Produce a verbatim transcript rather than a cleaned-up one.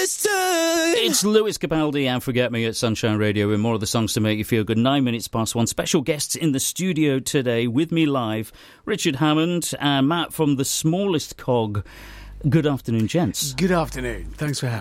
understood. It's Lewis Capaldi and Forget Me at Sunshine Radio with more of the songs to make you feel good. Nine minutes past one. Special guests in the studio today with me live, Richard Hammond and Matt from The Smallest Cog. Good afternoon, gents. Good afternoon. Thanks for having me.